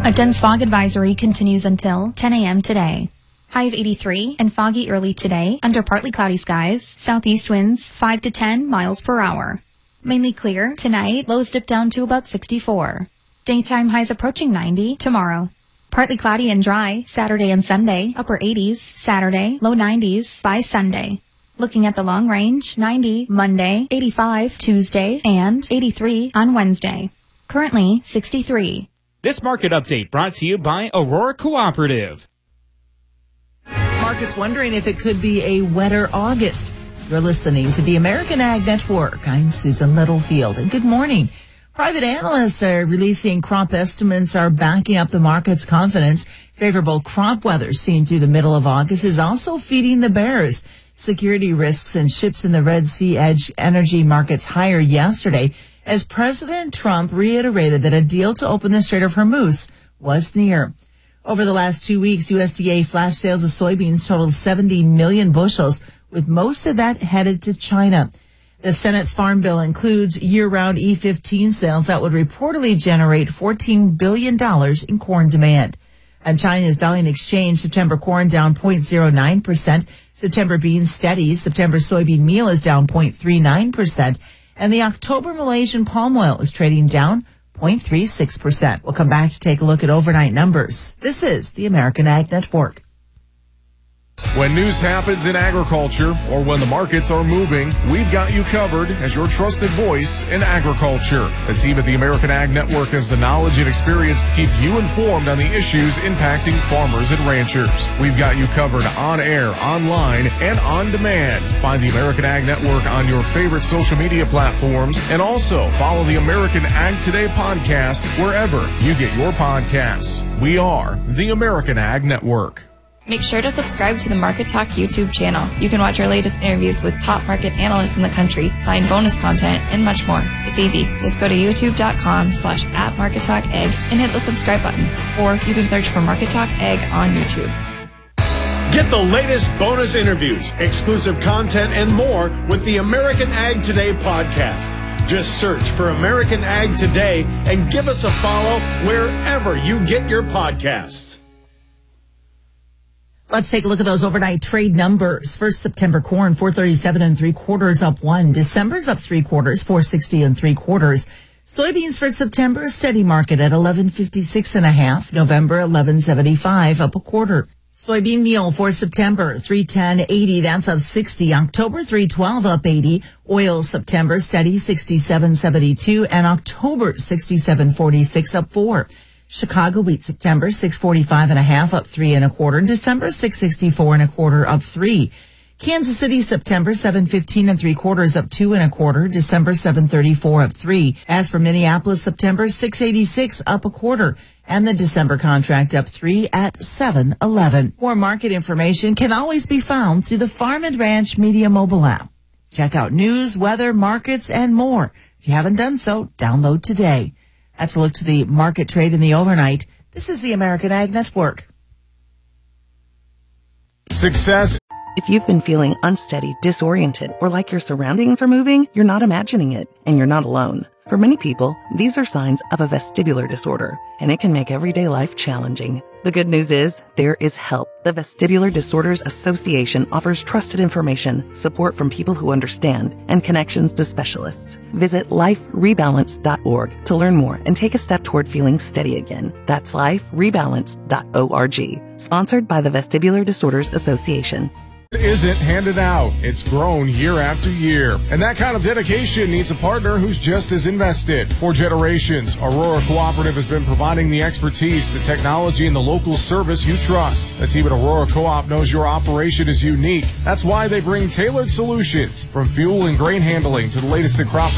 A dense fog advisory continues until 10 a.m. today. High of 83 and foggy early today under partly cloudy skies. Southeast winds 5 to 10 miles per hour. Mainly clear tonight. Lows dip down to about 64. Daytime highs approaching 90 tomorrow. Partly cloudy and dry Saturday and Sunday. Upper 80s Saturday. Low 90s by Sunday. Looking at the long range, 90 Monday, 85 Tuesday, and 83 on Wednesday. Currently 63. This market update brought to you by Aurora Cooperative. Markets wondering if it could be a wetter August. You're listening to the American Ag Network. I'm Susan Littlefield, and good morning. Private analysts are releasing crop estimates are backing up the market's confidence. Favorable crop weather seen through the middle of August is also feeding the bears. Security risks and ships in the Red Sea edge energy markets higher yesterday as President Trump reiterated that a deal to open the Strait of Hormuz was near. Over the last 2 weeks, USDA flash sales of soybeans totaled 70 million bushels, with most of that headed to China. The Senate's Farm Bill includes year-round E15 sales that would reportedly generate $14 billion in corn demand. On China's Dalian Exchange, September corn down 0.09%, September beans steady, September soybean meal is down 0.39%, and the October Malaysian palm oil is trading down 0.36%. We'll come back to take a look at overnight numbers. This is the American Ag Network. When news happens in agriculture or when the markets are moving, we've got you covered as your trusted voice in agriculture. The team at the American Ag Network has the knowledge and experience to keep you informed on the issues impacting farmers and ranchers. We've got you covered on air, online, and on demand. Find the American Ag Network on your favorite social media platforms, and also follow the American Ag Today podcast wherever you get your podcasts. We are the American Ag Network. Make sure to subscribe to the Market Talk YouTube channel. You can watch our latest interviews with top market analysts in the country, find bonus content, and much more. It's easy. Just go to youtube.com/@MarketTalkAg and hit the subscribe button. Or you can search for Market Talk Ag on YouTube. Get the latest bonus interviews, exclusive content, and more with the American Ag Today podcast. Just search for American Ag Today and give us a follow wherever you get your podcasts. Let's take a look at those overnight trade numbers. First, September corn, 437 3/4 up 1. December's up 3/4, 460 3/4. Soybeans for September, steady market at 1156.5. November, 1175 up 1/4. Soybean meal for September, 310.80. That's up 60. October, 312 up 80. Oil September, steady 67.72, and October 67.46 up 4. Chicago wheat September 645.5 up 3 1/4. December 664 1/4 up 3. Kansas City September 715 3/4 up 2 1/4. December 734 up 3. As for Minneapolis September 686 up 1/4. And the December contract up 3 at 711. More market information can always be found through the Farm and Ranch Media mobile app. Check out news, weather, markets, and more. If you haven't done so, download today. That's a look to the market trade in the overnight. This is the American Ag Network. Success. If you've been feeling unsteady, disoriented, or like your surroundings are moving, you're not imagining it, and you're not alone. For many people, these are signs of a vestibular disorder, and it can make everyday life challenging. The good news is, there is help. The Vestibular Disorders Association offers trusted information, support from people who understand, and connections to specialists. Visit liferebalance.org to learn more and take a step toward feeling steady again. That's liferebalance.org. Sponsored by the Vestibular Disorders Association. Isn't handed out. It's grown year after year. And that kind of dedication needs a partner who's just as invested. For generations, Aurora Cooperative has been providing the expertise, the technology, and the local service you trust. The team at Aurora Co-op knows your operation is unique. That's why they bring tailored solutions, from fuel and grain handling to the latest in crop